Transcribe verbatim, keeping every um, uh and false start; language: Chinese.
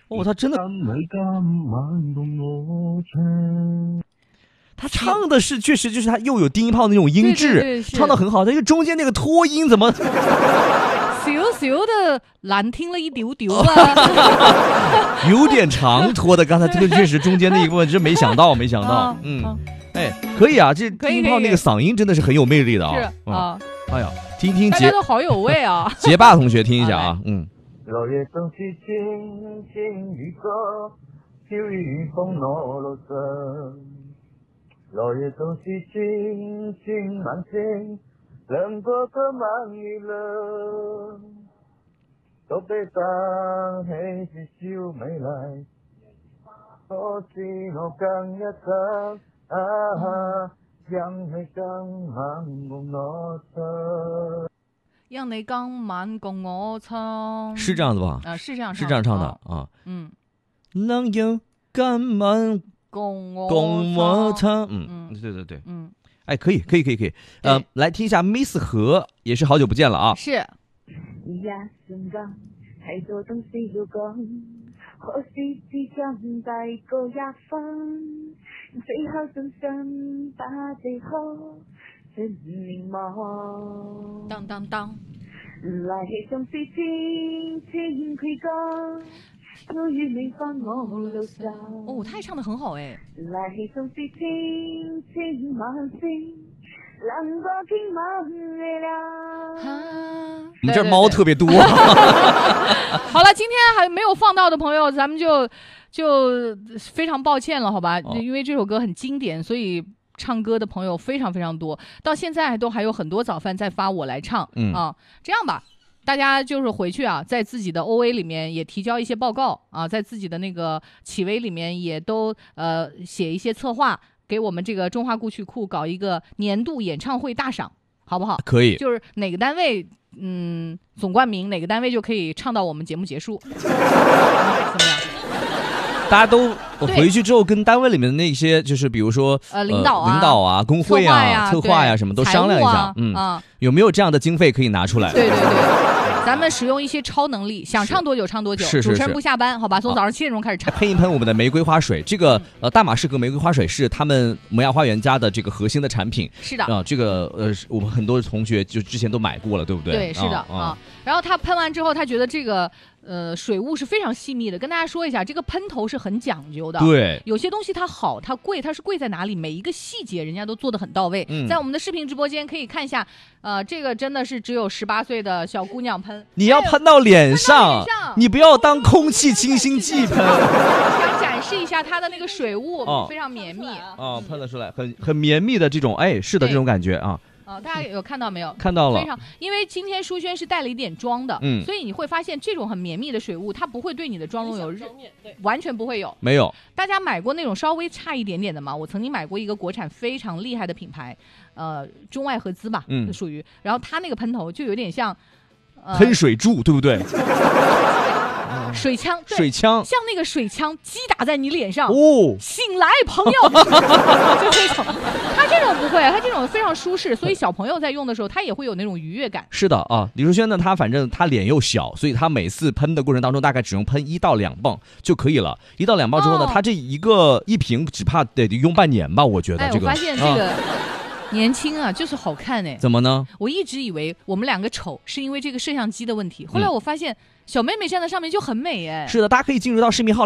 哦，他真的，他唱的是确实就是他又有低音炮的那种音质， 对对对， 唱的很好，但是中间那个拖音怎么小小的难听了一丢丢啊， 有点长拖的？刚才这个确实中间那一部分真没想到，没想到，嗯，嗯哎，可以啊，这低音炮那个嗓音真的是很有魅力的啊， 是啊， 哎呀，听听大家都好有味啊， 杰霸同学听一下啊，嗯。 落叶總是輕輕雨過，飄雨風落落盡。落葉總是輕輕慢輕，兩個個晚月亮。都被當起是小美麗，可知我更一生啊，讓你更晚共我唱。 讓你今晚共我唱， 是這樣子吧？ 啊，是這樣唱， 是這樣唱的啊。嗯，能有今晚共我共我唱，嗯嗯，對對對，嗯，哎，可以可以可以可以，呃，來聽一下 Miss 何，也是好久不見了啊。 是。 一瞬間，太多東西要講，可是只想大個一分，最後真相把最後。 當當當， 來總是輕輕驅趕，要與你放我路上。 哦，他也唱得很好哎。 來總是輕輕慢聲，兩個傾晚月亮。 我們這兒貓特別多。 好了，今天還沒有放到的朋友，咱們就就非常抱歉了，好吧？哦、因為這首歌很經典，所以。唱歌的朋友非常非常多，到現在都還有很多早飯在發我來唱，嗯啊，這樣吧，大家就是回去啊，在自己的 O A 裡面也提交一些報告啊，在自己的那個企微裡面也都呃寫一些策劃，給我們這個中華故曲庫搞一個年度演唱會大賞，好不好？ 可以， 就是哪個單位嗯總冠名，哪個單位就可以唱到我們節目結束，怎麼樣？ 大家都回去之後跟單位裡面的那些就是比如說呃領導啊、 呃、領導啊、工會啊、策劃呀、啊、什麼都商量一下， 啊、 嗯、 啊， 有沒有這樣的經費可以拿出來？ 對對對，咱們使用一些超能力，想唱多久唱多久， 是是是， 主持人不下班，好吧？從早上七點鐘開始唱。 噴一噴我們的玫瑰花水，這個呃大馬士革玫瑰花水是他們萌芽花園家的這個核心的產品。 是的啊，這個呃我們很多同學就之前都買過了，對不對？ 對，是的啊，啊。然後他噴完之後，他覺得這個。呃，水霧是非常細密的，跟大家說一下，這個噴頭是很講究的。 對， 有些東西它好，它貴，它是貴在哪裡？每一個細節人家都做得很到位。嗯，在我們的視頻直播間可以看一下，呃，這個真的是只有十八歲的小姑娘噴。 你要噴到臉上， 噴到臉上你不要當空氣清新劑噴。 想展示一下它的那個水霧，哦、非常綿密。 哦，噴了出來，很很綿密的這種，哎，是的，這種感覺啊。 哦，大家有看到沒有？ 看到了。 非常，因為今天舒軒是帶了一點妝的，嗯，所以你會發現這種很綿密的水霧，它不會對你的妝容有完全不會有。 沒有。 大家買過那種稍微差一點點的嗎？我曾經買過一個國產非常厲害的品牌，呃，中外合資吧，嗯，屬於。然後它那個噴頭就有點像， 呃、噴水柱，對不對？ 水槍， 水槍， 像那個水槍擊打在你臉上。 哦， 醒來，朋友，就這種，它這種不會，它這種非常舒適，所以小朋友在用的時候，它也會有那種愉悅感。 是的啊，李淑軒呢，他反正他臉又小，所以他每次噴的過程當中，大概只用噴一到兩泵就可以了。一到兩泵之後呢，他、哦、這一個一瓶只怕得用半年吧，我覺得。 哎， 這個、 我發現這個。啊年輕啊，就是好看哎！ 怎麼呢？ 我一直以為我們兩個醜是因為這個攝像機的問題，後來我發現小妹妹站在上面就很美哎。 是的，大家可以進入到視頻號。